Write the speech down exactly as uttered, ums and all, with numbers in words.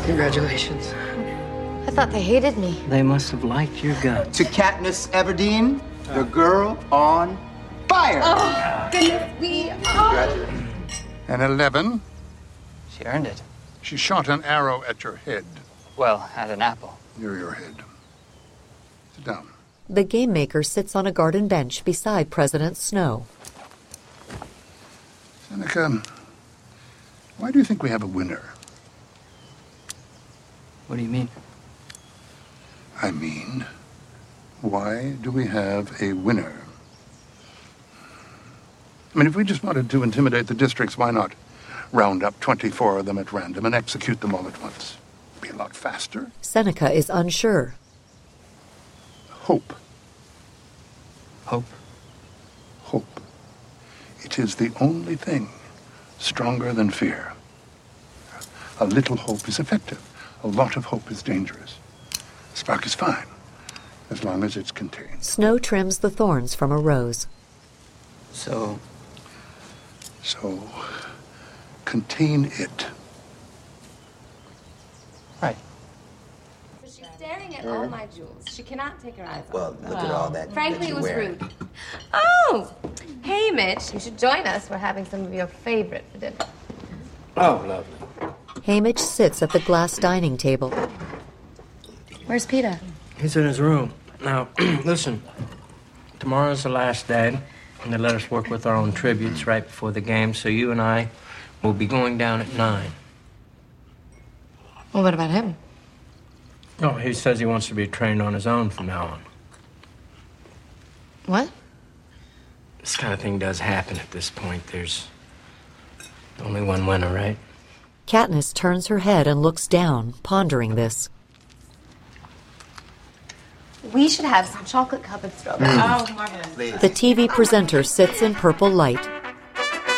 Congratulations. I thought they hated me. They must have liked your guts. To Katniss Everdeen, the girl on fire. Oh, goodness, we... Congratulations. An eleven. She earned it. She shot an arrow at your head. Well, at an apple. Near your head. Sit down. The game maker sits on a garden bench beside President Snow. Seneca, why do you think we have a winner? What do you mean? I mean, why do we have a winner? I mean, if we just wanted to intimidate the districts, why not round up twenty-four of them at random and execute them all at once? It'd be a lot faster. Seneca is unsure. Hope. Hope? Hope. It is the only thing stronger than fear. A little hope is effective. A lot of hope is dangerous. A spark is fine, as long as it's contained. Snow trims the thorns from a rose. So... So, contain it. Right. She's staring at all my jewels. She cannot take her eyes off. Well, look at all that. Frankly, that it was wearing. rude. Oh! Hey, Mitch, you should join us. We're having some of your favorite for dinner. Oh, lovely. Haymitch sits at the glass dining table. Where's Peter? He's in his room. Now, listen. Tomorrow's the last day, and they let us work with our own tributes right before the game, so you and I will be going down at nine. Well, what about him? Oh, he says he wants to be trained on his own from now on. What? This kind of thing does happen at this point. There's only one winner, right? Katniss turns her head and looks down, pondering this. We should have some chocolate-covered strawberries. Mm. Oh, marvelous. The T V presenter sits in purple light.